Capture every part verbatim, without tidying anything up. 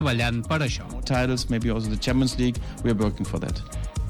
treballant per això. Titles, maybe also the Champions League, we are working for that.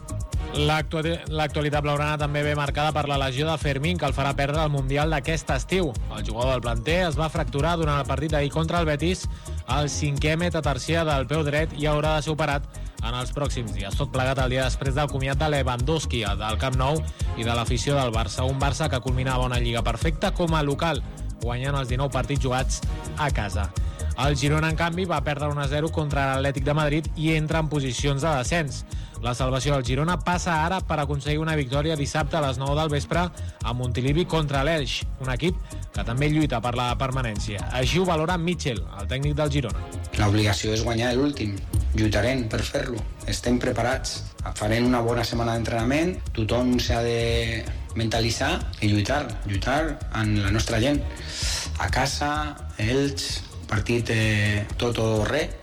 L'actualitat blaugrana també ve marcada per la lesió de Fermín, que el farà perdre el Mundial d'aquest estiu. El jugador del planter es va fracturar durant el partit d'ahir contra el Betis al cinquè metatarsià del peu dret i haurà de ser operat en els pròxims dies. Tot plegat el dia després del comiat de Lewandowski del Camp Nou i de l'afició del Barça. Un Barça que culminava una lliga perfecta com a local, guanyant els dinou partits jugats a casa. El Girona, en canvi, va perdre un a zero contra l'Atlètic de Madrid i entra en posicions de descens. La salvació del Girona passa ara per aconseguir una victòria dissabte a les nou del vespre a Montilivi contra l'Elx, un equip que també lluita per la permanència. Així ho valora Mitchell, el tècnic del Girona. L'obligació és guanyar l'últim. Lluitarem per fer-lo. Estem preparats. Farem una bona setmana d'entrenament. Tothom s'ha de mentalitzar i lluitar. Lluitar amb la nostra gent. A casa, Elx, partit eh, tot o res.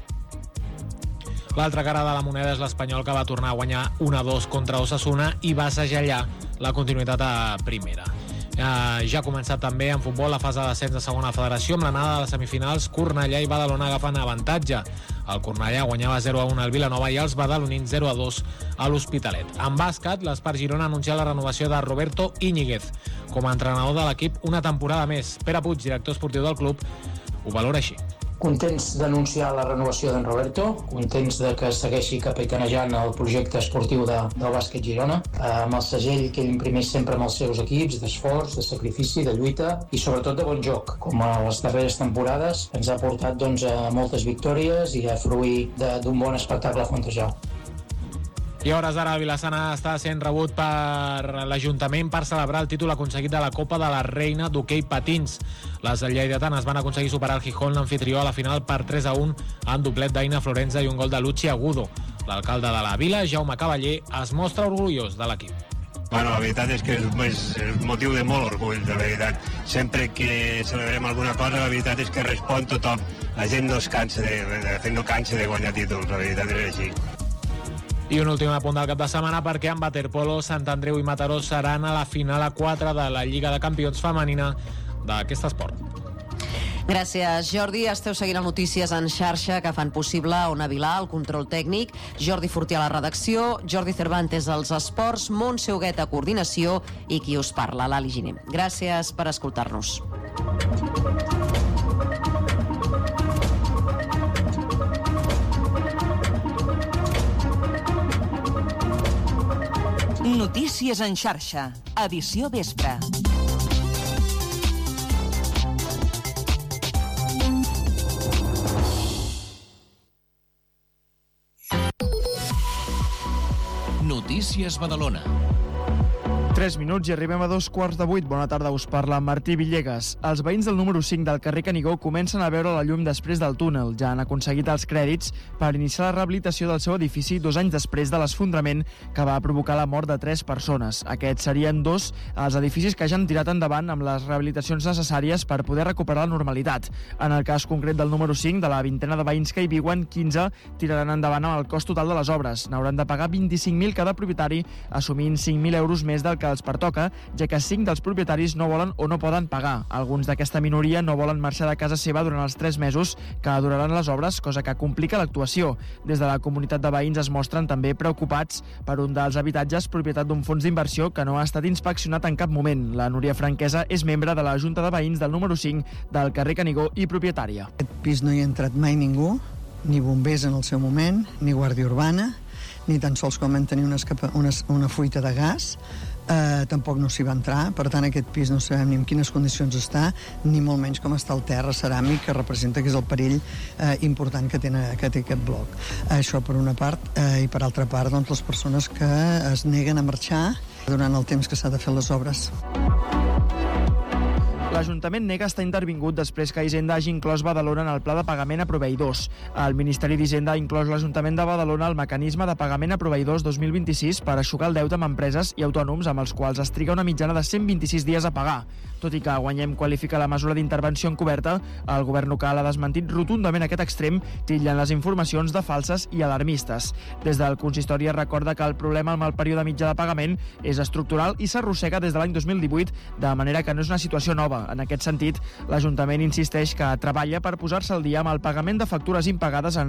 L'altra cara de la moneda és l'Espanyol, que va tornar a guanyar un a dos contra Osasuna i va segellar la continuïtat a primera. Eh, ja ha començat també en futbol la fase de descens de segona federació amb l'anada de les semifinals. Cornellà i Badalona agafen avantatge. El Cornellà guanyava zero a un al Vilanova i els badalonins zero a dos a l'Hospitalet. En bàsquet, l'Espart Girona ha anunciat la renovació de Roberto Íñiguez com a entrenador de l'equip una temporada més. Pere Puig, director esportiu del club, ho valora així. Contents d'anunciar la renovació d'en Roberto, contents de que segueixi capitanejant el projecte esportiu de, del bàsquet Girona, amb el segell que ell imprimeix sempre amb els seus equips, d'esforç, de sacrifici, de lluita i sobretot de bon joc, com a les darreres temporades ens ha portat doncs, a moltes victòries i a fruir d'un bon espectacle a Fontejau. I a hores d'ara el Vilassana està sent rebut per l'Ajuntament per celebrar el títol aconseguit de la Copa de la Reina d'hoquei patins. Les lleidatanes van aconseguir superar el Gijón, l'anfitrió, a la final per tres a un en doblet d'Aina Florenza i un gol de Luchi Agudo. L'alcalde de la vila, Jaume Cavaller, es mostra orgullós de l'equip. Bueno, la veritat és que és, és motiu de molt orgull, de veritat. Sempre que celebrem alguna cosa, la veritat és que respon tothom. La gent no es cansa de, de fet no cansa de guanyar títols, la veritat és així. I un últim apunt del cap de setmana, perquè en waterpolo Sant Andreu i Mataró seran a la final a quatre de la Lliga de Campions femenina d'aquest esport. Gràcies, Jordi. Esteu seguint el Notícies en xarxa, que fan possible Ona Vilà, el control tècnic, Jordi Fortià a la redacció, Jordi Cervantes als esports, Montse Huguet a coordinació i qui us parla, l'Ali Giner. Gràcies per escoltar-nos. Notícies en xarxa, edició vespre. Notícies Badalona. tres minuts i arribem a dos quarts de vuit. Bona tarda, us parla Martí Villegas. Els veïns del número cinc del carrer Canigó comencen a veure la llum després del túnel. Ja han aconseguit els crèdits per iniciar la rehabilitació del seu edifici dos anys després de l'esfondrament que va provocar la mort de tres persones. Aquests serien dos els edificis que ja han tirat endavant amb les rehabilitacions necessàries per poder recuperar la normalitat. En el cas concret del número cinc, de la vintena de veïns que hi viuen, quinze tiraran endavant amb el cost total de les obres. N'hauran de pagar vint-i-cinc mil cada propietari, assumint cinc mil euros més del que els pertoca, ja que cinc dels propietaris no volen o no poden pagar. Alguns d'aquesta minoria no volen marxar de casa seva durant els tres mesos que duraran les obres, cosa que complica l'actuació. Des de la comunitat de veïns es mostren també preocupats per un dels habitatges propietat d'un fons d'inversió que no ha estat inspeccionat en cap moment. La Núria Franquesa és membre de la Junta de Veïns del número cinc del carrer Canigó i propietària. Aquest pis no hi ha entrat mai ningú, ni bombers en el seu moment, ni guàrdia urbana, ni tan sols quan van tenir una, escapa, una, una fuita de gas. Eh, tampoc no s'hi va entrar, per tant aquest pis no sabem ni en quines condicions està, ni molt menys com està el terra ceràmic, que representa que és el perill eh, important que té, que té aquest bloc. Eh, això per una part, eh, i per altra part doncs, les persones que es neguen a marxar durant el temps que s'ha de fer les obres. L'Ajuntament nega estar intervingut després que Hisenda hagi inclòs Badalona en el pla de pagament a proveïdors. El Ministeri d'Hisenda ha inclòs l'Ajuntament de Badalona al mecanisme de pagament a proveïdors dos mil vint-i-sis per eixugar el deute amb empreses i autònoms amb els quals es triga una mitjana de cent vint-i-sis dies a pagar. Tot i que Guanyem qualifica la mesura d'intervenció encoberta, el govern local ha desmentit rotundament aquest extrem, titllant les informacions de falses i alarmistes. Des del consistori es recorda que el problema amb el període mitjà de pagament és estructural i s'arrossega des de l'any dos mil divuit, de manera que no és una situació nova. En aquest sentit, l'Ajuntament insisteix que treballa per posar-se al dia amb el pagament de factures impagades en